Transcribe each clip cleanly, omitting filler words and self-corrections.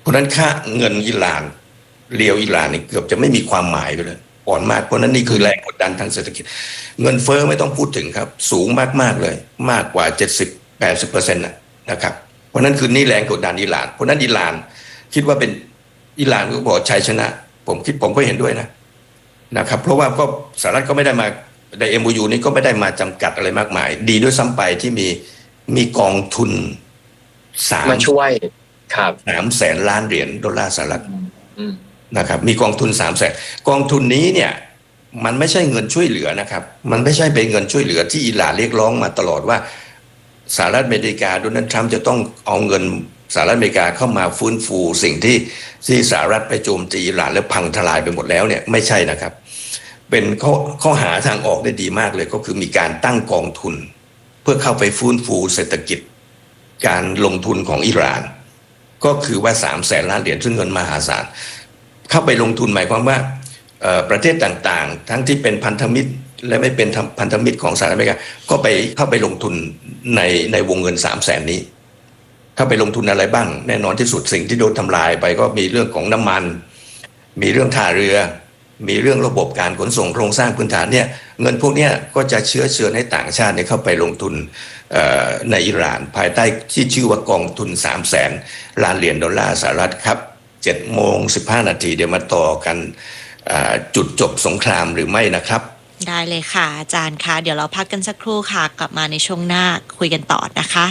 เพราะนั้นค่าเงินอิหร่านเรียวอิหร่านนี่เกือบจะไม่มีความหมายไปเลยอ่อนมากเพราะนั้นนี่คือแรงกดดันทางเศรษฐกิจเงินเฟ้อไม่ต้องพูดถึงครับสูงมากๆเลยมากกว่า70-80%นะครับเพราะนั้นคือนี่แรงกดดันอิหร่านเพราะนั้นอิหร่านคิดว่าเป็นอิหร่านก็บอกชัยชนะผมก็เห็นด้วยนะครับเพราะว่าก็สหรัฐก็ไม่ได้มาใน MOU นี้ก็ไม่ได้มาจำกัดอะไรมากมายดีด้วยซ้ำไปที่มีกองทุนมาช่วยครับ 300,000 ล้านเหรียญดอลลาร์สหรัฐนะครับมีกองทุน300,000กองทุนนี้เนี่ยมันไม่ใช่เงินช่วยเหลือนะครับมันไม่ใช่เป็นเงินช่วยเหลือที่อิหร่านเรียกร้องมาตลอดว่าสหรัฐอเมริกาโดนัลด์ทรัมป์จะต้องเอาเงินสหรัฐอเมริกาเข้ามาฟื้นฟูสิ่งที่สหรัฐไปโจมตีอิหร่านแล้วพังทลายไปหมดแล้วเนี่ยไม่ใช่นะครับเป็นข้อหาทางออกได้ดีมากเลยก็คือมีการตั้งกองทุนเพื่อเข้าไปฟื้นฟูเศรษฐกิจการลงทุนของอิหร่านก็คือว่า300,000 ล้านเหรียญซึ่งเงินมหาศาลเข้าไปลงทุนหมายความว่าประเทศต่างๆทั้งที่เป็นพันธมิตรและไม่เป็นพันธมิตรของสหรัฐอเมริกาก็เข้าไปลงทุนในวงเงิน300,000นี้เข้าไปลงทุนอะไรบ้างแน่นอนที่สุดสิ่งที่โดนทำลายไปก็มีเรื่องของน้ำมันมีเรื่องท่าเรือมีเรื่องระบบการขนส่งโครงสร้างพื้นฐานเนี่ยเงินพวกนี้ก็จะเชื้อเชิญให้ต่างชาติเข้าไปลงทุนในอิหร่านภายใต้ที่ชื่อว่ากองทุน300,000 ล้านเหรียญดอลลาร์สหรัฐครับ7:15 เดี๋ยวมาต่อกันจุดจบสงครามหรือไม่นะครับได้เลยค่ะอาจารย์คะเดี๋ยวเราพักกันสักครู่ค่ะกลับมาในช่วงหน้าคุยกันต่อนะคะ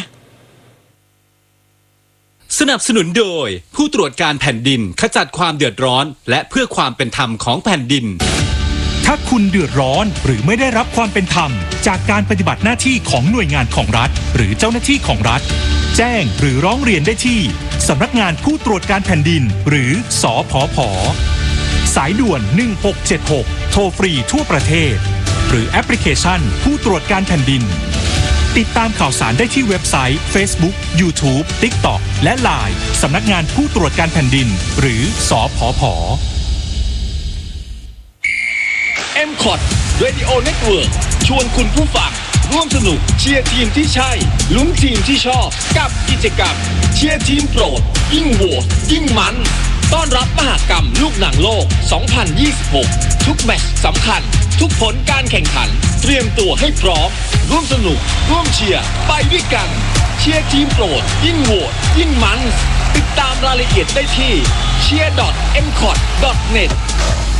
สนับสนุนโดยผู้ตรวจการแผ่นดินขจัดความเดือดร้อนและเพื่อความเป็นธรรมของแผ่นดินถ้าคุณเดือดร้อนหรือไม่ได้รับความเป็นธรรมจากการปฏิบัติหน้าที่ของหน่วยงานของรัฐหรือเจ้าหน้าที่ของรัฐแจ้งหรือร้องเรียนได้ที่สำนักงานผู้ตรวจการแผ่นดินหรือสผผ.สายด่วน1676โทรฟรีทั่วประเทศหรือแอปพลิเคชันผู้ตรวจการแผ่นดินติดตามข่าวสารได้ที่เว็บไซต์ Facebook YouTube TikTok และ LINE สำนักงานผู้ตรวจการแผ่นดินหรือสผผ. MCOT Radio Network ชวนคุณผู้ฟังร่วมสนุกเชียร์ทีมที่ใช่ลุ้นทีมที่ชอบกับกิจกรรมเชียร์ทีมโปรดยิ่งโหวตยิ่งมันต้อนรับมหกรรมลูกหนังโลก 2026 ทุกแมตช์สำคัญทุกผลการแข่งขันเตรียมตัวให้พร้อมร่วมสนุกร่วมเชียร์ไปด้วยกันเชียร์ทีมโปรดยิ่งโหวตยิ่งมันติดตามรายละเอียดได้ที่ cheer.mcot.net